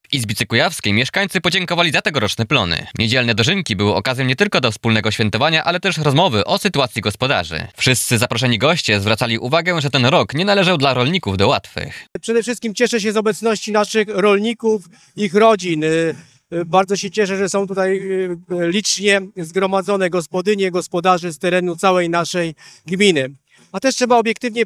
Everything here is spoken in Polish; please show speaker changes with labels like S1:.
S1: W Izbicy Kujawskiej mieszkańcy podziękowali za tegoroczne plony. Niedzielne dożynki były okazją nie tylko do wspólnego świętowania, ale też rozmowy o sytuacji gospodarzy. Wszyscy zaproszeni goście zwracali uwagę, że ten rok nie należał dla rolników do łatwych.
S2: Przede wszystkim cieszę się z obecności naszych rolników, ich rodzin. Bardzo się cieszę, że są tutaj licznie zgromadzone gospodynie, gospodarze z terenu całej naszej gminy. A też trzeba obiektywnie